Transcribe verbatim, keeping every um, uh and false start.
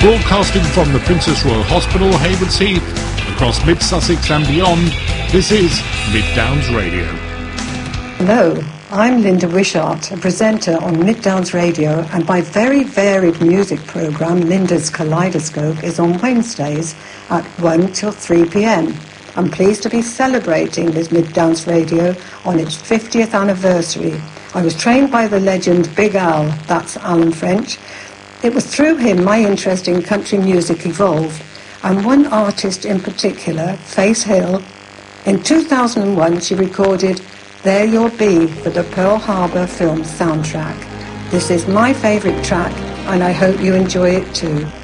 Broadcasting from the Princess Royal Hospital, Haywards Heath, across mid-Sussex and beyond, this is Mid Downs Radio. Hello, I'm Linda Wishart, a presenter on Mid Downs Radio, and my very varied music programme, Linda's Kaleidoscope, is on Wednesdays at one till three p.m. I'm pleased to be celebrating with Mid Downs Radio on its fiftieth anniversary. I was trained by the legend Big Al, that's Alan French. It was through him my interest in country music evolved, and one artist in particular, Faith Hill, in two thousand one she recorded There You'll Be for the Pearl Harbor film soundtrack. This is my favourite track, and I hope you enjoy it too.